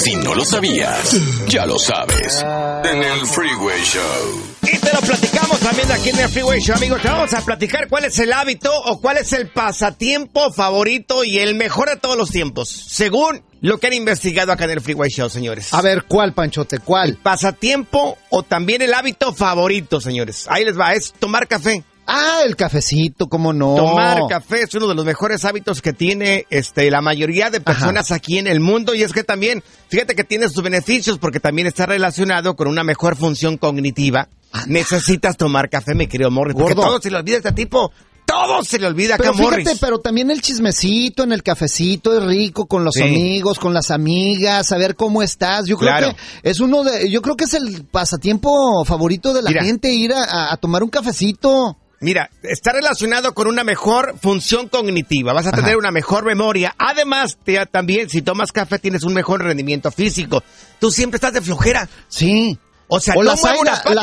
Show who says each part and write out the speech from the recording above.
Speaker 1: Si no lo sabías, ya lo sabes. En el Freeway Show.
Speaker 2: Y te lo platicamos también aquí en el Freeway Show, amigos. Te vamos a platicar cuál es el hábito o cuál es el pasatiempo favorito y el mejor de todos los tiempos, según lo que han investigado acá en el Freeway Show, señores.
Speaker 3: A ver, ¿cuál, Panchote? ¿Cuál?
Speaker 2: El pasatiempo o también el hábito favorito, señores. Ahí les va, es tomar café.
Speaker 3: Ah, el cafecito, ¿cómo no?
Speaker 2: Tomar café es uno de los mejores hábitos que tiene la mayoría de personas aquí en el mundo, y es que también, fíjate que tiene sus beneficios porque también está relacionado con una mejor función cognitiva. Necesitas tomar café, mi querido Morris, porque todo se le olvida a este tipo. Todo se le olvida acá, Morris.
Speaker 3: Fíjate, pero también el chismecito en el cafecito es rico, con los amigos, con las amigas, saber cómo estás. Yo creo que es yo creo que es el pasatiempo favorito de la gente, ir a tomar un cafecito.
Speaker 2: Mira, está relacionado con una mejor función cognitiva, vas a tener una mejor memoria. Además, también si tomas café tienes un mejor rendimiento físico. Tú siempre estás de flojera.
Speaker 3: Sí.
Speaker 2: O sea,
Speaker 3: o
Speaker 2: no
Speaker 3: la